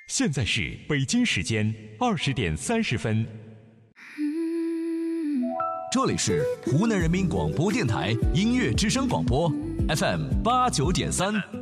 现在是北京时间20:30。 这里是湖南人民广播电台音乐之声广播 FM 89.3。